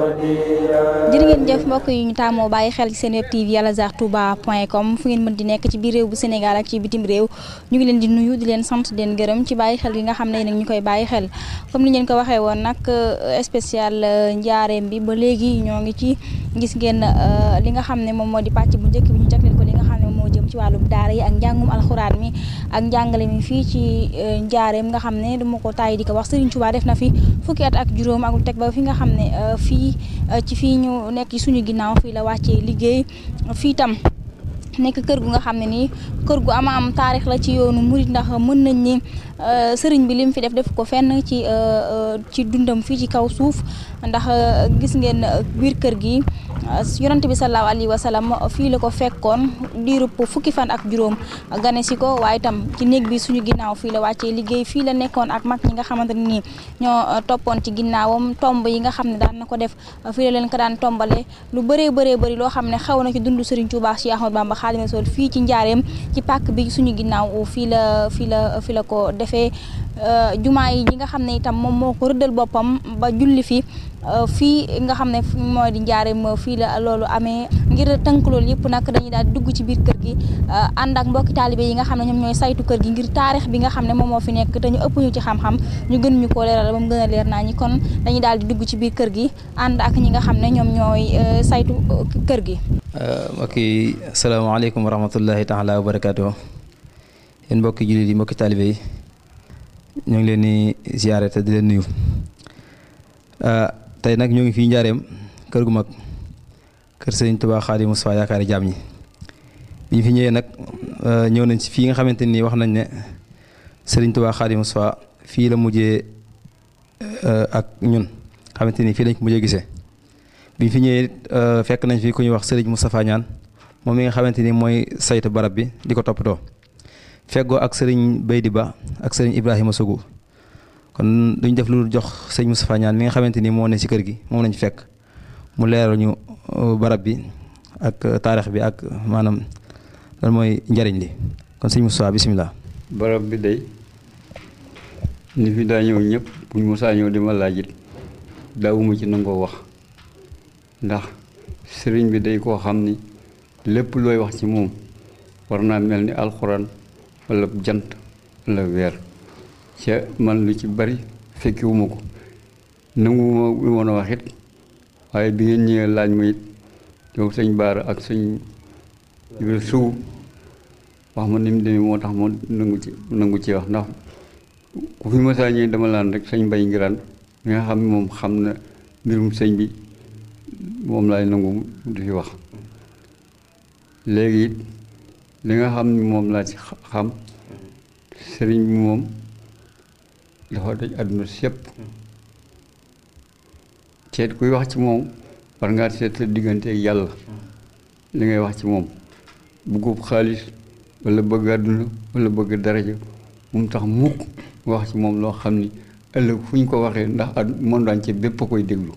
jërë ngeen jëf mbokk yi ñu taamoo bàyyi xel ci seen web tv alazhartouba.com fu ngeen mën di nekk ci biir réew bu Sénégal ak ci bitim réew ñu ngi leen di nuyu di leen sant di leen gërëm ci bàyyi xel yi nga xam ne nag ñu koy bàyyi xel comme ni ngeen ko waxee woon nag spécial njaareem bi ba léegi ñoo ngi ci gis ngeen li nga xam ne moom moo di pàcc bu njëkk bi ñu jagleel ko li nga xam ne moo jëm ci wàllum daara yi ak njàngum alxuraan mi ak njàngale mi fii ci njaareem nga xam ne dama ko tàyyi di ko wax Serigne Touba def na fi fukki at ak juróom ak lu teg ba fi nga xam ne fii ñu nekk suñu ginnaaw fii la wàccee liggéey fii tam nekk kër gu nga xam ne nii kër gu ama am taarix la ci yoonu murit ndax mën nañ ni sëriñ bi lim fi def ko fenn ci dundam fii ci kaw suuf ndax gis ngeen biir kër gi yonent bi sallallahu alayhi wa sallam fii la ko fekkoon diirub fukki fan ak juróom gane si ko waaye itam ci néeg bi suñu ginnaaw fii la wàccee liggéey fii la nekkoon ak mag ñi nga xamante ne nii ñoo toppoon ci ginnaawam tomb yi nga xam ne daan na ko def fii la leen ko daan tombale lu bëree bëri loo xam ne xew na ci dundu Serigne Touba Cheikh Ahmadou Bamba Khadimou Rassoul fii ci njaareem ci pàkk bi suñu ginnaaw fii la ko defee jumaa yi nga xam ne itam moom moo ko rëddal boppam ba julli fi fii nga xam ne mooy di njaareem fii la loolu amee ngir tënk loolu yëpp nag dañuy daal di dugg ci biir kër gi ànd ak mbokki taalibe yi nga xam ne ñoom ñooy saytu kër gi ngir taarix bi nga xam ne moom moo fi nekk te ñu ëpp ñu ci xam-xam ñu gën ñu koo leeral ba mu gën a leer naa ñi kon dañuy daal di dugg ci biir kër gi ànd ak ñi nga xam ne ñoom ñooy saytu kër gi. mbokk yi asalaamaaleykum wa rahmatullahi taala wa barakaatu yéen mbokki jullit yi mbokki taalibe yi ñu ngi leen di ziare te di leen nuyu tey nag ñoo ngi fii njaareem kër gu mag kër Serigne Touba Khadimou Rassoul yaakaari jaam ñi bi ñu fi ñëwee nag ñëw nañ ci fii nga xamante ni wax nañ ne Serigne Touba Khadimou Rassoul fii la mujjee ak ñun xamante ni fii lañ ko mujjee gisee bi ñu fi ñëwee fekk nañ fi ku ñuy wax Serigne Moustapha Niane moom mi nga xamante ni mooy saytu barab bi di ko toppatoo feggoo ak Serigne Baydi Ba ak Serigne Ibrahima Sougou kon duñ def lu jox sëñ Moustapha Niane mi nga xamante ni moo ne ci kër gi moom lañ fekk mu leeral ñu barab bi ak taarix bi ak maanaam lan mooy njariñ li kon sëñ Moustapha bisimilah. barab bi day ni fi daa ñëw ñëpp buñ mosaa ñëw di ma laajit daawuma ci nangoo wax ndax sëriñ bi day koo xam ni lépp looy wax ci moom war naa mel ni alxuraan wala jant wala weer ca man lu ci bari fekkiwuma ko nanguwuma woon a wax it waaye bi ngeen ñëwee laaj ma it yow sëñ Baara ak sëñ Ibra Sow wax ma ni mu demee moo tax moo nangu ci wax ndax ku fi masaa ñëwee dama laan rek sëñ Mbay Ngiraan mi nga xam ne moom xam na mbirum sëñ bi moom laay nangu du fi wax léegi it li nga xam ni moom laa ci xam sëriñ bi moom dafa daj àdduna sépp seet kuy wax ci moom war ngaa seet sa diggante ak yàlla li ngay wax ci moom bëggub xaalis wala bëgg àdduna wala bëgg daraja mu tax mukk wax ci moom loo xam ni ëllëg fu ñu ko waxee ndax monde entier bépp a koy déglu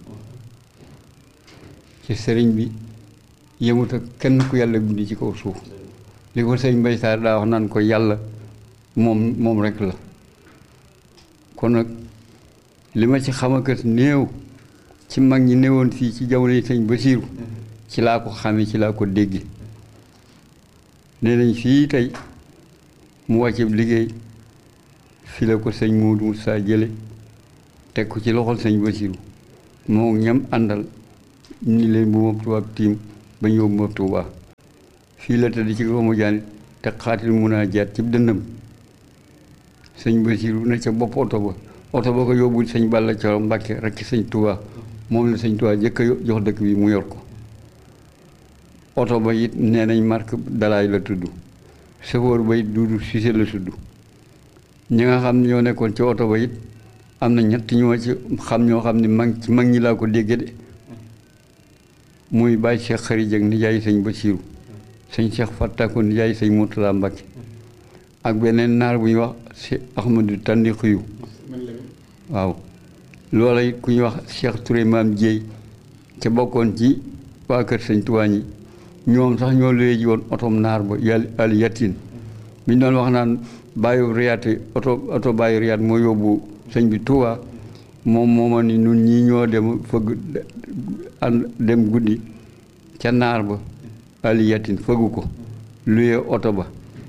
ci sëriñ bi yemut ak kenn ku yàlla bind ci kaw suuf li ko sëñ Mbay Saar daa wax naan ko yàlla moom rek la kon nag li ma ci xamakat néew ci mag ñi néewoon fii ci jamono yi sëñ Basiiru ci laa ko xamee ci laa ko dégg nee nañ fii tey mu wàcce liggéey fi la ko sëñ Moodu Musaa jële teg ko ci loxol sëñ Basiiru moo ñam àndal ni leen bu ma tubaab tiim ba ñëw bu ma Tuubaa fii la tëdd ci roomu jaanit te xaatil mun a jaat ci dënnam sëñ Basiiru ne ca bopp oto ba ko yóbbul sëñ Balla Coro Mbàkke rek ci sëñ Tuubaa moom la sëñ Tuubaa jëkk a jox dëkk bi mu yor ko oto ba it nee nañ marque Dalaay la tudd chauffeur ba it Duudu Sise la tudd ñi nga xam ne ñoo nekkoon ci oto ba it am na ñett ñoo ci xam ñoo xam ne ci mag ñi laa ko dégge de muy Baay Cheikh Xari Jëng nijaay sëñ Basiiru sëñ Cheikh Fattako nijaay sëñ Murtala Mbàkke ak beneen naar bu ñuy wax si Ahmadu Tandi Xuyu waaw loola it ku ñuy wax Cheikh Touré Maam Jéey ca bokkoon ci waa kër sëñ Tuubaa ñi ñoom sax ñoo luye ji woon otom naar ba yàlla yatin bi ñu doon wax naan bàyyi riyaat oto bàyyi riyaat moo yóbbu sëñ bi Tuubaa moom mooma ni nun ñii ñoo dem fëgg dem guddi ca naar ba aliyatin fëggu ko luye oto ba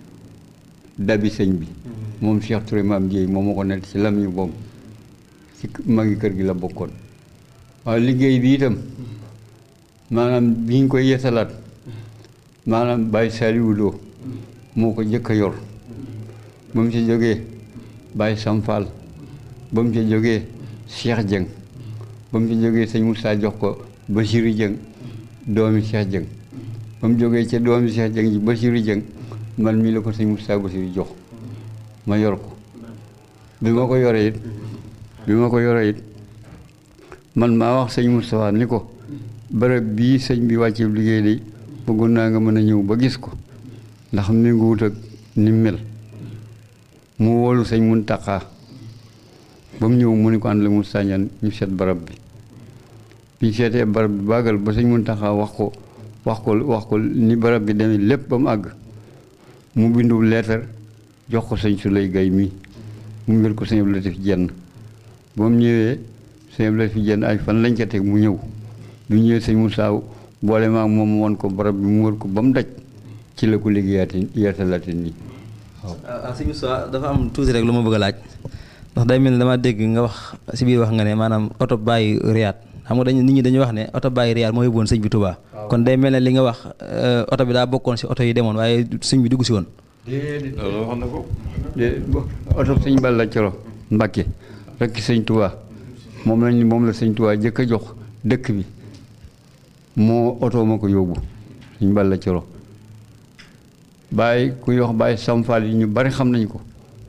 dabi sëñ bi moom Cheikh Touré Mame Dieye moom ma ko nett ci lam ñu boobu ci magi kër gi la bokkoon waaw liggéey bi itam maanaam bi ñu koy yeesalaat maanaam Baye Saliou Lo moo ko jëkk a yor ba mu ci jógee Baye Samfal ba mu ci jógee Cheikh Dieng ba mu ci jógee sëñ Moussa jox ko Bachirou Dieng doomi Cheikh Dieng ba mu jógee ca doomi Cheikh Dieng ji Bachirou Dieng man mii la ko sëñ Moussa Bachirou jox ma yor ko bi ma ko yoree it man maa wax sëñ Moustapha ni ko bërëb bii sëñ bi wàcce liggéey day bëggoon naa nga mën a ñëw ba gis ko ndax mi ngi wut ak ni mel mu wóolu sëñ Muntaxa ba mu ñëw mu ni ko ànd la mu sañan ñu seet barab bi bi ñu seetee barab bi bàggal ba sëñ Muntaxa wax ko ni barab bi demee lépp ba mu àgg mu bindu leetar jox ko sëñ Suley Gay mi mu ngir ko sëñ Abdou Latif Jenn ba mu ñëwee sëñ Abdou Latif Jenn ay fan lañ ca teg mu ñëw bu ñëwee sëñ Moussa boole maa moom woon ko barab bi mu wër ko ba mu daj ci la ko liggéeyaati yeesalaati nii waaw. sëñ Moussa dafa am tuuti rek lu ma bëgg a laaj ndax day mel ni dama dégg nga wax si biir wax nga ne maanaam oto bàyyi riyaat xam nga nit ñi dañuy wax ne oto bàyyi riyaat moo yóbbuwoon sëñ bi Touba. kon day mel ne li nga wax oto bi daa bokkoon si oto yi demoon waaye sëñ bi dugg si woon. loolu wax na ko. oto sëñ Balla Coro Mbàkke rek sëñ Touba moom la sëñ Touba jëkk a jox dëkk bi moo oto ma ko yóbbu sëñ Balla Coro bàyyi kuy wax bàyyi samfal yi ñu bari xam nañ ko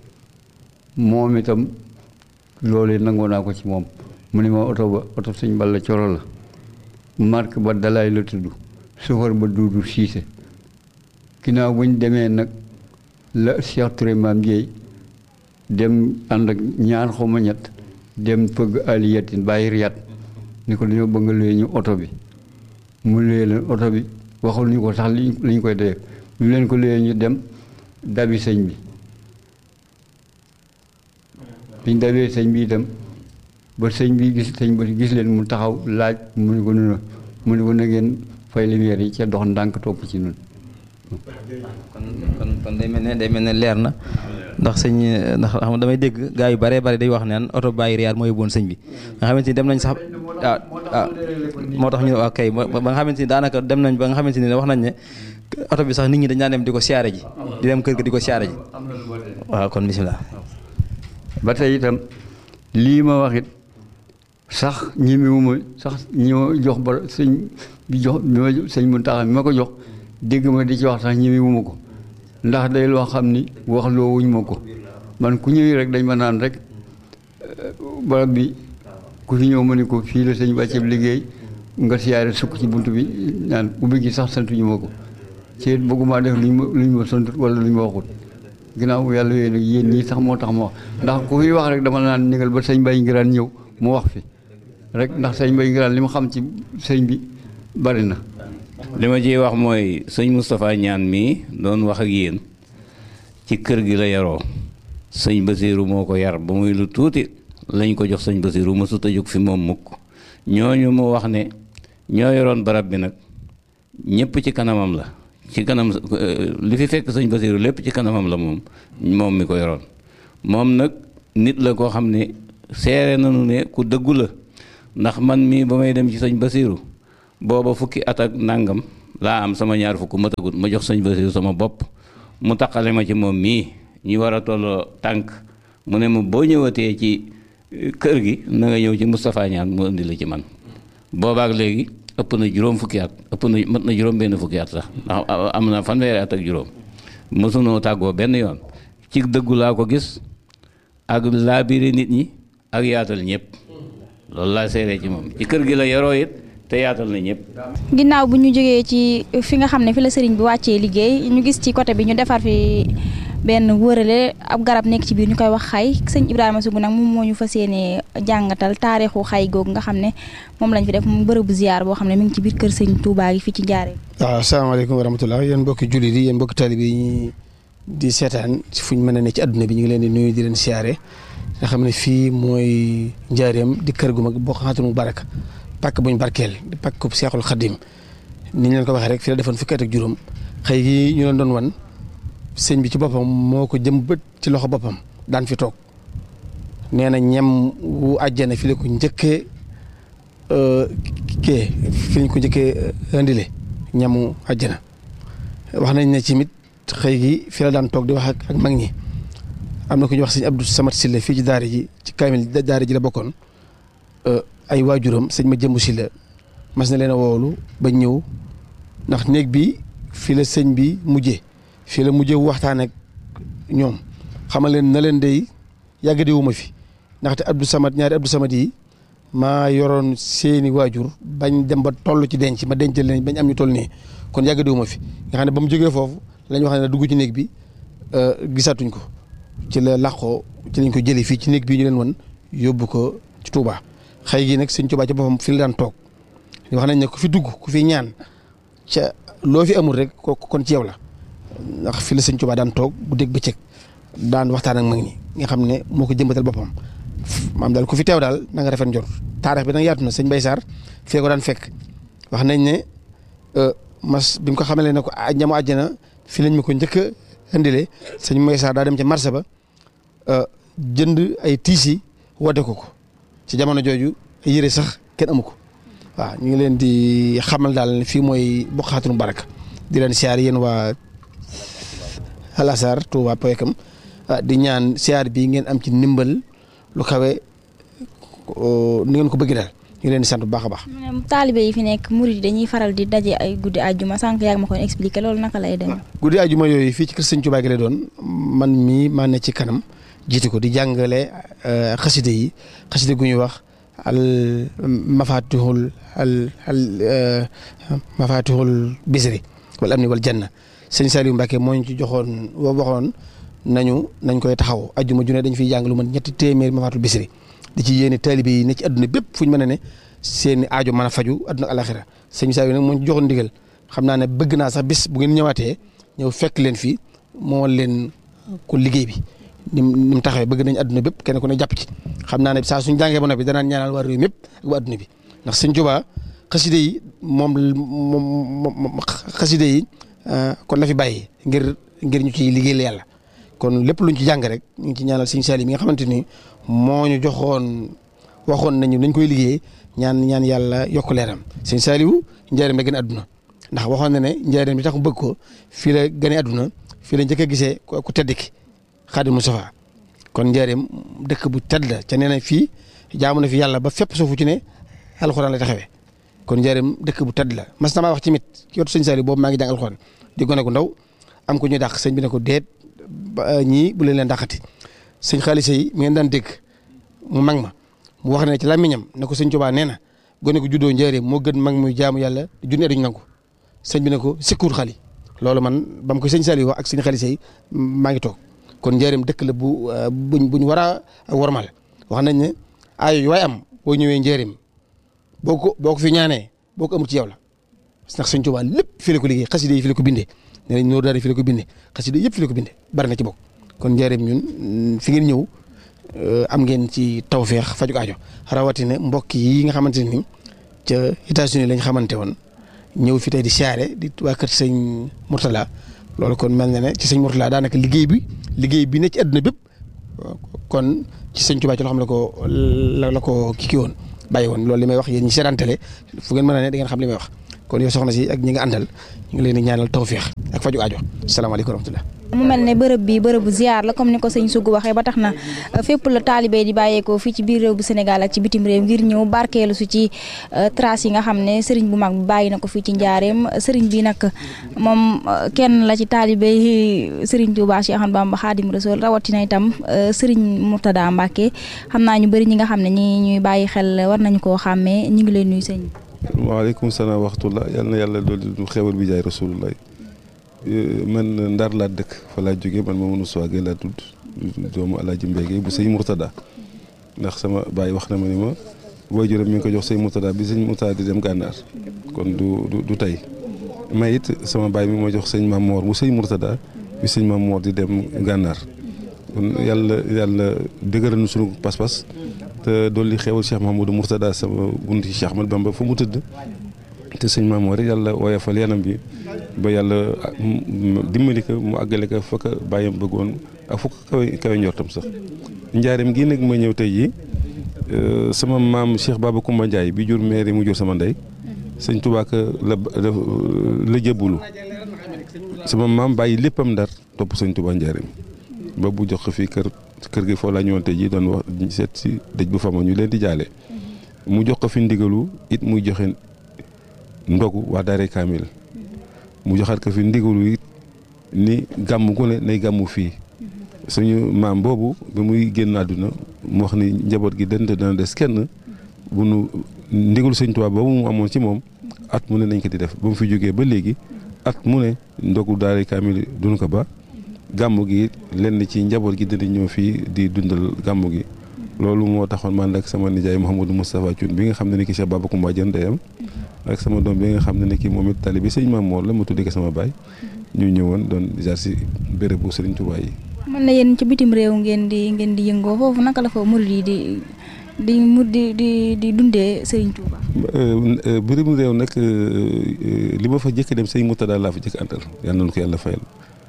moom itam loolee nangoo naa ko ci moom mu ne ma oto sëñ Balla Coro la marque ba Dalaay la tudd sofër ba Duudu Siise ginnaaw bu ñu demee nag la Cheikh Touré Mame Dieye dem ànd ak ñaar xawma ñett dem fëgg aliyatin bàyyi riyat ni ko dañoo bëgg nga luye ñu oto bi mu luye leen oto bi waxul ñu ko sax li ñu koy dee ñu leen ko luye ñu dem dabi sëñ bi biñ dabee sëñ bi itam ba sëñ bi gis leen mu taxaw laaj mu ni ko na ngeen fay lumière yi ca dox ndànk topp ci nun kon day mel ne leer na ndax sëñ ndax xam nga damay dégg gaa yu bare day wax naan oto bàyyi riyaat moo yóbbuwoon sëñ bi nga xamante ni dem nañ sax moo tax ñu ne waa kay ba nga xamante ni daanaka dem nañ ba nga xamante ni wax nañ ne oto bi sax nit ñi dañ daan dem di ko siyaare ji di dem kër ga di ko siyaare ji waaw kon bisimilah. ba tey itam lii ma wax it sax ñemewuma sax ñi ma jox ba sëñ bi jox bi ma sëñ Muntaxa mi ma ko jox dégg ma di ci wax sax ñemewuma ko ndax day loo xam ni wax loo wuñ ma ko man ku ñëwee rek dañ ma naan rek barab bi ku fi ñëw ma ni ko fii la sëñ bàcceeb liggéey nga siyaare sukk ci bunt bi naan ubbi gi sax santuñu ma ko ci bëgguma def luñ ma sant wala luñ ma waxut ginnaaw yàlla yooyu nag yéen ñii sax moo tax ma wax ndax ku fi wax rek dama naan négal ba sëñ Baye Ngiraan ñëw mu wax fi rek ndax sëñ Baye Ngiraan li ma xam ci sëñ bi bari na. li ma ciy wax mooy sëñ Moustapha Ñaan mii doon wax ak yéen ci kër gi la yaroo sëñ Basiiru moo ko yar ba muy lu tuuti lañ ko jox sëñ Basiiru mësut a jóg fi moom mukk ñooñu mu wax ne ñoo yoroon barab bi nag ñëpp ci kanamam la ci kanam li fi fekk sëñ Basiiru lépp ci kanamam la moom mi ko yoroon moom nag nit la koo xam ne seere nañu ne ku dëggu la ndax man mii ba may dem ci sëñ Basiiru booba fukki at ak nangam laa am sama ñaar fukk matagut ma jox sëñ Basiiru sama bopp mu taqale ma ci moom mii ñu war a tolloo tànk mu ne ma boo ñëwatee ci kër gi na nga ñëw ci Moustapha Ñaan mu indi la ci man boobaak léegi ëpp na juróom fukki at mat na juróom benn fukki at sax ndax am na fanweeri at ak juróom mosunoo tàggoo benn yoon ci dëggu laa ko gis ak laabiri nit ñi ak yaatal ñëpp loolu laa seeree ci moom ci kër gi la yaroo it te yaatal na ñëpp. ginnaaw bu ñu jógee ci fi nga xam ne fi la sëriñ bi wàccee liggéey ñu gis ci côté bi ñu defar fi benn wërale ab garab nekk ci biir ñu koy wax xay sëñ Ibrahima Sougou nag moom moo ñu fas yéenee jàngatal taarixu xay googu nga xam ne moom lañ fi def mu bërëbu ziar boo xam ne mi ngi ci biir kër sëñ Touba gi fii ci Njaaréem. waaw asalaamaaleykum wa rahmatulah yéen mbokki jullit yi yéen mbokki taalibe yi ñi di seetaan fu ñu mën a ne ci adduna bi ñu ngi leen di nuyu di leen siyaare nga xam ne fii mooy njaareem di kër gu mag boo xamante mu baraka pàkk buñ barkeel di pàkk ko Seexul Xadim ni ñu leen ko waxee rek fi la defoon fukki at ak juróom xëy gi ñu leen doon wan sëñ bi ci boppam moo ko jëmbat ci loxo boppam daan fi toog nee na ñam wu àjjana fi la ko njëkkee fi lañ ko njëkkee indile ñamu àjjana wax nañ ne ci mit xëy gi fi la daan toog di wax ak mag ñi am na ku ñuy wax sëñ Abdou Samad Silla fii ci daara ji ci kaamil daara ji la bokkoon ay waajuram sëñ ma jëmbu Silla mas na leen a woolu ba ñëw ndax néeg bi fii la sëñ bi mujjee fii la mujjee waxtaan ak ñoom xamal leen na leen day yàgg di wuma fi ndaxte Abdou Samad ñaari Abdou Samad yi maa yoroon seeni waajur bañ dem ba toll ci denc ma dencal leen bañ am ñu toll nii kon yàgg di wuma fi nga xam ne ba mu jógee foofu lañ wax ne dugg ci néeg bi gisatuñ ko ci la làqoo ci lañ ko jëlee fii ci néeg bii ñu leen wan yóbbu ko ci Touba xëy gi nag sëñ Touba ci boppam fi la daan toog wax nañ ne ku fi dugg ku fi ñaan ca loo fi amul rek kon ci yow la ndax fi la sëñ Touba daan toog bu dégg bëccëg daan waxtaan ak mag ñi nga xam ne moo ko jëmbatal boppam maam daal ku fi teew daal na nga rafet njort taarix bi nag yaatu na sëñ Bay Sarr fee ko daan fekk wax nañ ne mas bi mu ko xamalee ne ko ñamu àjjana fi lañ ma ko njëkk a indile sëñ Bay Sarr daa dem ca marché ba jënd ay tiisi wadde ko ci jamono jooju ay yére sax kenn amu ko waaw ñu ngi leen di xamal daal ne fii mooy Bokhatul Baraka di leen siyaar yéen waa Al Azhar Touba Poyekam di ñaan siyaar bi ngeen am ci ndimbal lu kawe ni ngeen ko bëgg daal ñu leen di sant bu baax a baax. taalibe yi fi nekk murid dañuy faral di daje ay guddi àjjuma sànq yaa ngi ma koy expliqué loolu naka lay demee. guddi àjjuma yooyu fii ci kër Sëñ Tuubaa gi lay doon man mii maa ne ci kanam jiite ko di jàngale xaside yi xaside gu ñuy wax al mafatihul bisri wal amni wal janna sëñ Saliou Mbacke moo ñu ci joxoon waxoon nañ koy taxaw àjjuma ju ne dañ fiy jàng lu mën 300 mafatul bisri di ci yéene taalibe yi ne ci adduna bépp fu ñu mën a ne seen aajo mën a faju adduna ak alaxira sëñ Saliou nag moo ñu joxoon ndigal xam naa ne bëgg naa sax bis bu ngeen ñëwaatee ñëw fekk leen fii moo leen ko liggéey bi ni mu taxawee bëgg nañ adduna bépp kenn ku ne jàpp ci xam naa ne saa suñu jàngee ba noppi danaan ñaanal waa réew mépp ak waa adduna bi ndax sëñ Tuubaa xaside yi moom xaside yi kon la fi bàyyi ngir ñu ciy liggéeyal yàlla kon lépp luñ ci jàng rek ñu ngi ci ñaanal sëñ Saliou mi nga xamante ni moo ñu waxoon nañu nañ koy liggéey ñaan yàlla yokk leeram sëñ Saliou njaareem la gën a adduna ndax waxoon na ne njaareem bi tax mu bëgg ko fii la gënee adduna fii la njëkk a gisee ku tedd ki Xaadim Mustafaa kon njaareem dëkk bu tedd la ca nee na fii jaamu na fi yàlla ba fépp suufu ci ne alxuraan la taxawee kon njaareem dëkk bu tedd la mas na maa wax ci mit yotu sëñ Saliou boobu maa ngi jàng alxuraan di gone gu ndaw am ko ñuy dàq sëñ bi ne ko déet ñii bu leen dàqati sëñ xaalisa yi mi ngeen daan dégg mu mag ma mu wax ne ci làmmiñam ne ko sëñ Tuubaa nee na gone gu juddoo njaareem moo gën mag muy jaamu yàlla junne duñ nangu sëñ bi ne ko sikkuut xali loolu man ba mu ko sëñ Saliou wax ak sëñ xaalisa yi maa ngi toog kon njaareem dëkk la buñ war a wormal wax nañ ne aayo yu waay am boo ñëwee njaareem boo ko fi ñaanee boo ko amul ci yow la ndax sëñ Tuubaa lépp fi la ko liggéey xasida yi fi la ko bindee nee nañ noor daal fi la ko bindee xasida yëpp fi la ko bindee bari na ci bokk kon njaareem ñun fi ngeen ñëw am ngeen ci tawféex faju aajo rawatina mbokk yi nga xamante ni ca États-Unis lañ xamante woon ñëw fi tey di siyaare di waa kër sëñ Mourtala loolu kon mel na ne ci sëñ Mourtala daanaka liggéey bi ne ci àdduna bépp kon ci sëñ Tuubaa ci loo xam ne la ko kii woon bàyyi woon loolu li may wax yéen ñi seetaan télé fu ngeen mën a ne da ngeen xam li may wax kon yow soxna si ak ñi nga àndal ñu ngi leen di ñaanal tawféex ak faju aajo salaamaaleykum wa rahmatullah mu mel ne bërëb bi bërëbu ziar la comme ni ko sëñ Sougou waxee ba tax na fépp la taalibe di bàyyeekoo fii ci biir réew bu Sénégal ak ci bitim réew ngir ñëw barkeelu su ci trace yi nga xam ne sëriñ bu mag bi bàyyi na ko fii ci njaareem sëriñ bi nag moom kenn la ci taalibe yi sëriñ Tuubaa Cheikh Ahmadou Bamba Xaadim Rasuul rawatina itam sëriñ Mourtada Mbacke xam naa ñu bëri ñi nga xam ne ñuy bàyyi xel war nañu koo xàmmee ñu ngi leen nuyu sëñ. waaleykum salaam wa rahmatullah yal na yàlla loolu xewal bi jaay rasulullah man Ndar laa dëkk fa laa jógee man Mamadou Souagé laa tudd doomu Alaaji Mbége bu sëñ Mourtada ndax sama baay wax na ma ni ma waajuram mi ngi ko jox sëñ Mourtada bi sëñ Mourtada di dem gànnaar kon du tey may it sama baay mi ma jox sëñ Mamor bu sëñ Mourtada bi sëñ Mamor di dem gànnaar kon yàlla dëgëral na sunu pas-pas te dolli xewal Cheikh Mouhamadou Mourtada sama bunti Cheikh Ahmad Bamba fa mu tëdd te sëñ Mamoor rek yàlla woyofal yanam bi ba yàlla dimbali ko mu àggale ko fa ko bàyyam bëggoon ak fu ko kawe njortam sax njaareem gi nag ma ñëw tey jii sama maam Cheikh Baba Koumba Ndiaye bi jur maire mu jur sama ndey sëñ Tuubaa ka la jëbbulu sama maam bàyyi léppam Ndar topp sëñ Tuubaa njaareem ba bu jox ko fii kër gi foo laa ñëwoon tey jii doon wax seet si dëj bu fama ñu leen di jaale mu jox ko fi ndigalu it muy joxe ndogu waa Daare Kaamil mu joxaat ko fi ndigalu it ni gàmm gu ne nay gàmmu fii suñu maam boobu bi muy génn àdduna mu wax ni njaboot gi dana des kenn bu nu ndigalu sëñ Tuubaa boobu mu amoon ci moom at mu ne nañ ko di def ba mu fi jógee ba léegi at mu ne ndogu Daare Kaamil duñu ko ba gàmmu gi lenn ci njaboot gi dina ñëw fii di dundal gàmmu gi loolu moo taxoon man ak sama nijaay Mouhamadou Moustapha Thioune bi nga xam ne ni ki Cheikh Baba Koumba Dieng ndeyam ak sama doom bi nga xam ne ni ki moom it taalibe sëñ Maam Moor la ma tuddee ko sama baay ñu ñëwoon doon jaar si bérébu Sëriñ Tuubaa yi. mën na yéen ci bitim réew ngeen di yëngoo foofu naka la fa murid yi di dundee Sëriñ Tuubaa. bitim réew nag li ma fa jëkk dem sëñ Murtada laa fa jëkk àndal yal na ko yàlla fayal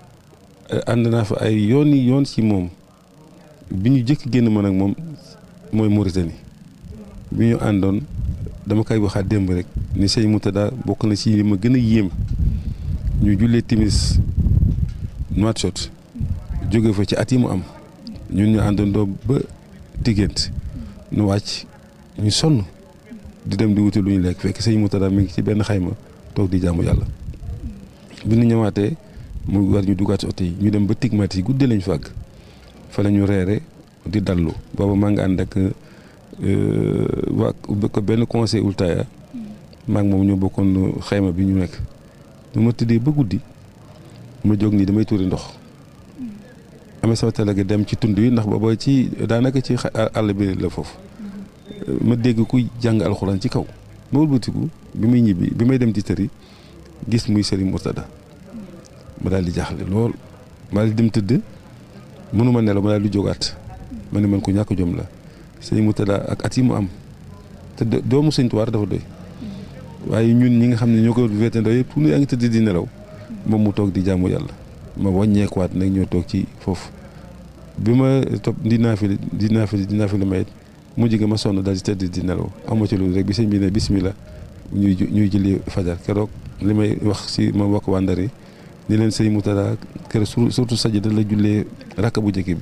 ànd naa fa ay yoon ci moom bi ñu jëkk génn man ak moom mooy Mauritanie bi ñu àndoon dama koy waxaat démb rek ni sëñ Murtada bokk na ci li ma gën a yéem ñu jullee timis Nouakchott jóge fa ci at yi mu am ñun ñu àndandoo ba diggante nu wàcc ñu sonn di dem di wuti lu ñu lekk fekk sëñ Murtada mi ngi ci benn xayma toog di jaamu yàlla bi ñu ñëwaatee mu war ñu duggaat ci oto yi ñu dem ba Tigmat yi guddee lañ fàgg fa la ñu reere di dallu booba maa ngi ànd ak waa ko benn conseil ultaya maa ngi moom ñoo bokkoon xayma bi ñu nekk bu ma tëddee ba guddi ma jóg nii damay tuuri ndox amee sama talage dem ci tund yi ndax booba ci daanaka ci àll bi la foofu ma dégg kuy jàng alxuraan ci kaw ma wëlbatiku bi muy ñibbi bi may dem ci tëri gis muy Serigne Murtada ma daal di jaaxle lool ma daal di dem tëdd mënuma nelaw ma daal di jógaat ma ne man ko ñàkk jom la Serigne Murtada ak at yi mu am te doomu Sëñ Tuubaa dafa doy waaye ñun ñi nga xam ne ñoo ko wéetandoo yëpp fu ñu yaa ngi tëdd di nelaw moom mu toog di jaamu yàlla ma wàññeekuwaat nag ñoo toog ci foofu bi ma topp di naafila mayit mujj gi ma sonn daal di tëdd di nelaw amoo ci loolu rek bi sëñ bi ne bismillah ñuy jëli fajar keroog li may wax si ma wax waa Ndar yi ni leen sëñ Murtada keroog surtout sajda la jullee rakk bu njëkk bi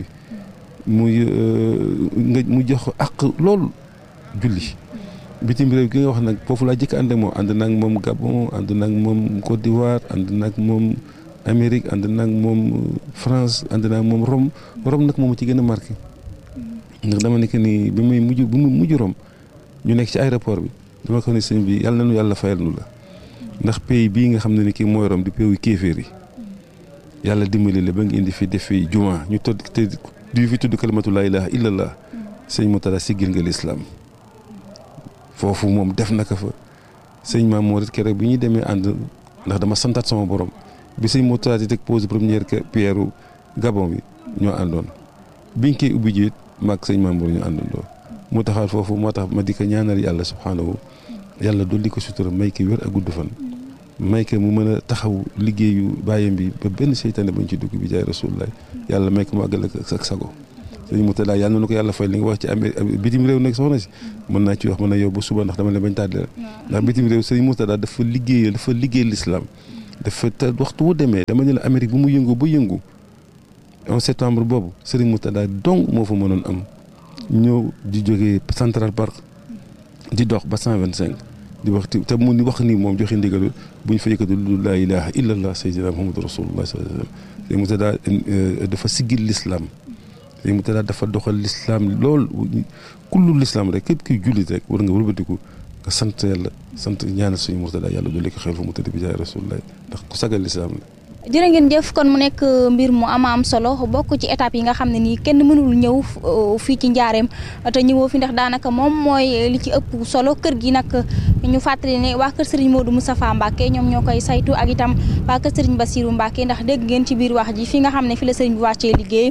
mu jox àq lool julli bitim réew gi nga wax nag foofu laa jëkk ànd ak moom ànd naag moom Gabon ànd naag moom Côte d'Ivoire ànd naag moom Amérique ànd naag moom France ànd naag moom Rome nag moom ci gën a marqué ndax dama nekk ni bi mu mujj Rome ñu nekk ci aéroport bi dama ko ne sëñ bi yàlla nañu yàlla fayal nu la ndax pays bii nga xam ne ni kii mooy Rome di pays kéeféer yi yàlla dimbali la ba nga indi fi def fi juma ñu todd te du fi tudd kalimatu laa ilaaha illallah sëñ Murtada siggil nga lislaam foofu moom def na ko fa sëñ Maam Moor it keroog bi ñuy demee ànd ndax dama santaat sama borom bi sëñ Murtada di teg pose première pierre Gabon bi ñoo àndoon biñ koy ubbi jiit maag sëñ Maam Moor ñu àndandoo mu taxaat foofu moo tax ma di ko ñaanal yàlla subhaanahu yàlla dolli ko sutura may ko wér ak gudd fan may ko mu mën a taxaw liggéeyu bàyyam bi ba benn seytaane bañ ci dugg bi jaay rasulullah yàlla may ko mu àggal ak sago sëñ Murtada yàlla na ko yàlla fay li nga wax ci bitim réew nag soxna si mën naa ci wax mën na yow ba suba ndax dama leen bañ tàddee la ndax bitim réew sëñ Murtada dafa liggéey l'islam dafa te waxtu wu demee dama ne la Amérique bu mu yëngu ba yëngu en septembre boobu sëriñ Murtada donc moo fa mënoon am ñëw di jógee Central Park di dox ba 125 di wax te mu wax ni moom joxe ndigal bu ñu fa yëkkati lu laa ilaha illallah sayyidina Muhammadu rasulullah sallallahu alayhi wasallam sëriñ Murtada dafa siggil l'islam sëriñ Murtada dafa doxal l'islam lool kullu l'islam rek képp kuy jullit rek war nga wëlbatiku nga sant yàlla sant ñaanal sëriñ Murtada yàlla doole ko xel fu mu tëdd bi jaay rasulullah ndax ku sagal l'islam la. jërë ngeen jëf kon mu nekk mbir mu am solo bokk ci étape yi nga xam ne nii kenn mënul ñëw fii ci njaareem te ñëwoo fi ndax daanaka moom mooy li ci ëpp solo kër gi nag ñu fàttali ne waa kër Serigne Modou Moustapha Mbacke ñoom ñoo koy saytu ak itam waa kër Serigne Bassirou Mbacke ndax dégg ngeen ci biir wax ji fi nga xam ne fi la Serigne bi wàccee liggéey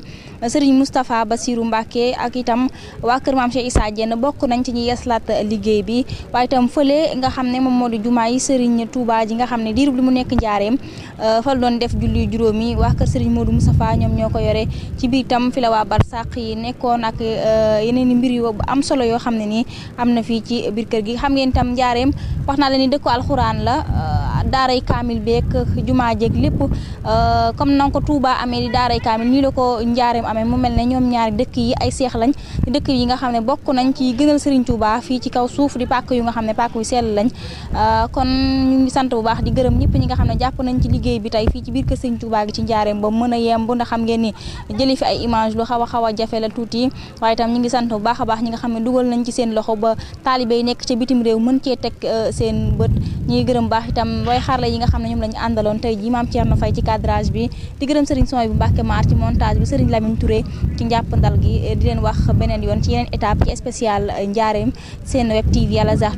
Serigne Moustapha Bassirou Mbacké ak itam waa kër Maam Cheikh Issa Diène bokk nañ ci ñi yeslaat liggéey bi waaye itam fële nga xam ne moom moo di jumaa yi Serigne Touba ji nga xam ne diirub li mu nekk njaareem fa doon def julli juróomi waa kër Serigne Modou Moustapha ñoom ñoo ko yore ci biir itam fi la waa barsàq yi nekkoon ak yeneen i mbir yu am solo yoo xam ne nii am na fii ci biir kër gi xam ngeen itam njaareem wax naa la ni dëkku alxuraan la daaray kaamil beek jumaa jeeg lépp comme na ko Touba amee di daaray kaamil nii la ko njaareem amee mu mel ne ñoom ñaari dëkk yi ay seex lañ dëkk yi nga xam ne bokk nañ ci gënal Serigne Touba fii ci kaw suuf di pàkk yu nga xam ne pàkk yu sell lañ kon ñu ngi sant bu baax di gërëm ñëpp ñi nga xam ne jàpp nañ ci liggéey bi tey fii ci biir kër Serigne Touba gi ci njaareem ba mën a yemb ndax xam ngeen ni jëli fi ay image lu xaw a jafe la tuuti waaye itam ñu ngi sant bu baax a baax ñi nga xam ne dugal nañ ci seen loxo ba taalibe yi nekk ca bitim réew mën cee teg seen bët ñi ngi gërëm baax itam way xarala yi nga xam ne ñoom lañu àndaloon tey ji Maam Thierno Faye ci cadrage bi di gërëm Serigne Soy bu Mbacké Maar ci montage bi Serigne Lamine Touré ci njàpp ndal gi di leen wax beneen yoon ci yeneen étape ci spécial njaareem seen web TV Al Azhar